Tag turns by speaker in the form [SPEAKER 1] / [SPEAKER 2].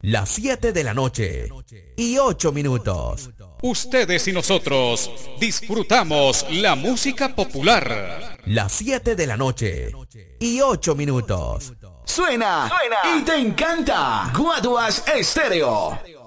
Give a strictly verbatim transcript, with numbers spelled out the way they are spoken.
[SPEAKER 1] Las siete de la noche y ocho minutos.
[SPEAKER 2] Ustedes y nosotros disfrutamos la música popular.
[SPEAKER 1] Las siete de la noche y ocho minutos.
[SPEAKER 3] Suena, Suena y te encanta. Guaduas Estéreo.